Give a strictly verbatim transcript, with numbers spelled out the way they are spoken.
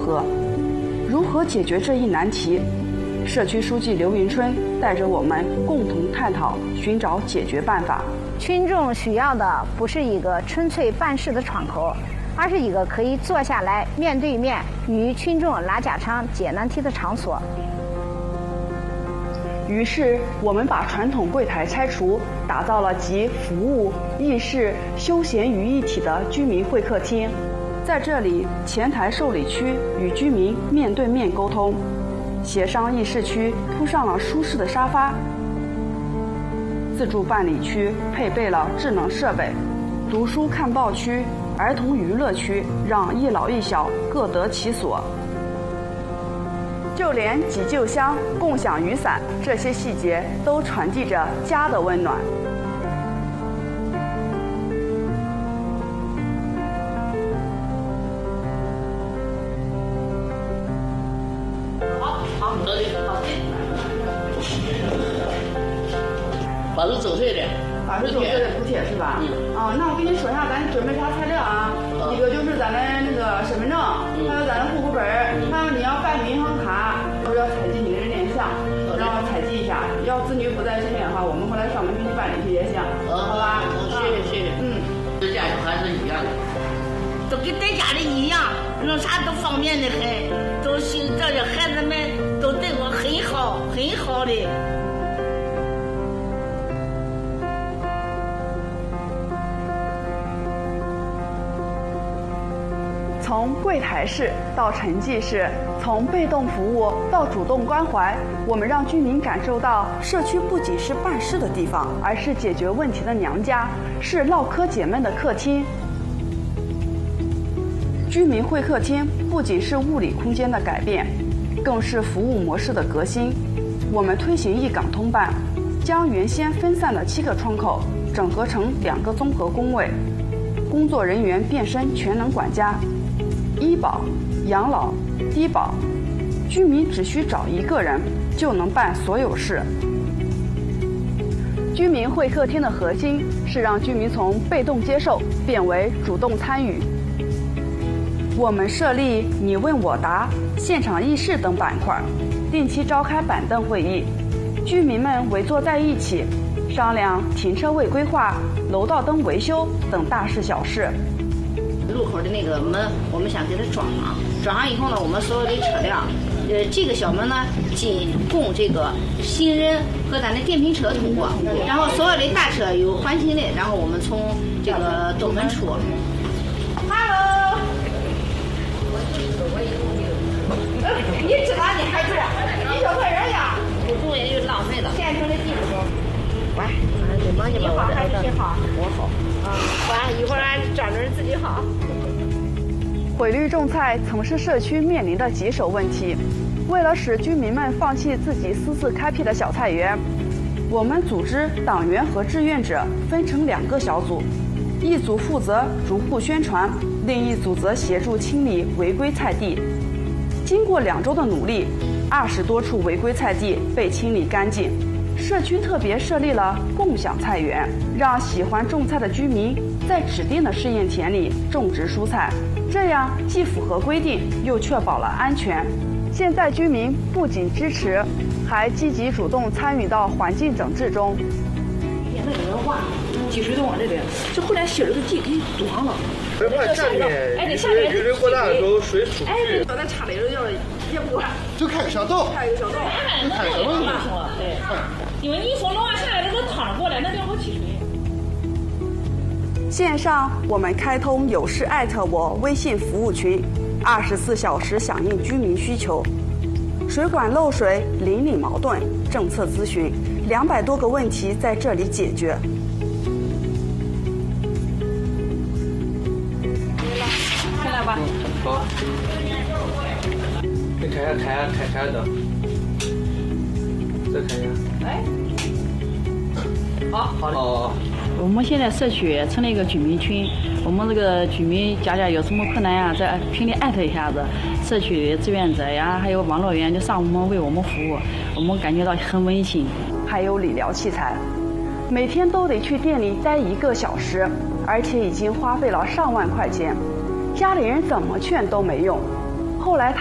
合。如何解决这一难题？社区书记刘云春带着我们共同探讨，寻找解决办法。 群众需要的不是一个纯粹办事的窗口，而是一个可以坐下来面对面与群众拉家常、解难题的场所。 于是，我们把传统柜台拆除，打造了集服务、议事、休闲于一体的居民会客厅。在这里，前台受理区与居民面对面沟通，协商议事区铺上了舒适的沙发，自助办理区配备了智能设备，读书看报区、儿童娱乐区让一老一小各得其所。就连急救箱、共享雨伞这些细节都传递着家的温暖。 好，好，得嘞，好。把这走碎的， 把这走碎的补铁是吧？嗯。啊，那我跟你说一下，咱准备啥材料啊？一个就是咱的那个身份证，还有咱的户口本，还有你要办银行卡，都要采集你的人脸像，然后采集一下。要子女不在身边的话，我们后来上门给你办理去也行，好吧？ 谢谢谢谢。嗯，这家小孩是一样的，都跟在家里一样，弄啥都方便的很，都是这些孩子们都对我很好，很好的。 从柜台式到沉寂式，从被动服务到主动关怀，我们让居民感受到社区不仅是办事的地方，而是解决问题的娘家，是唠嗑解闷的客厅。居民会客厅不仅是物理空间的改变，更是服务模式的革新。我们推行一岗通办，将原先分散的七个窗口整合成两个综合工位，工作人员变身全能管家。医保、养老、低保，居民只需找一个人就能办所有事。居民会客厅的核心是让居民从被动接受变为主动参与。我们设立你问我答、现场议事等板块，定期召开板凳会议，居民们围坐在一起，商量停车位规划、楼道灯维修等大事小事。 路口的那个门，我们想给它装上，装上以后呢，我们所有的车辆，呃，这个小门呢，仅供这个行人和咱的电瓶车通过，然后所有的大车有缓行的，然后我们从这个东门出。Hello， 你知道你还住？你小客人呀？不住也就浪费了。县城的地址。喂，你好还是谁好？我好。啊，完一会儿俺找人自己好。 毁绿种菜曾是社区面临的棘手问题。为了使居民们放弃自己私自开辟的小菜园，我们组织党员和志愿者分成两个小组，一组负责逐户宣传，另一组则协助清理违规菜地。经过两周的努力，二十多处违规菜地被清理干净。社区特别设立了共享菜园，让喜欢种菜的居民在指定的试验田里种植蔬菜，这样既符合规定，又确保了安全。现在居民不仅支持，还积极主动参与到环境整治中。 那个人挖积水都往这边，这后来些这个地给堵上了。 别怕下面，雨水雨水过大的时候水出不去。 咱差的要也不管， 就开个小道， 开一个小道， 就开小道就行了。对，因为你从楼上下来，那都淌着过来，那就好积水。 线上我们开通有事艾特我微信服务群，二十四小时响应居民需求。水管漏水、邻里矛盾、政策咨询，两百多个问题在这里解决。 进来吧。 好。你看一下，看一下，看看的。再看一下。 哎。好，好的。 哦。 我们现在社区成立一个居民群，我们这个居民家家有什么困难呀，在群里艾特一下子，社区志愿者呀，还有网络员就上门为我们服务，我们感觉到很温馨。 还有理疗器材，每天都得去店里待一个小时，而且已经花费了上万块钱，家里人怎么劝都没用。后来他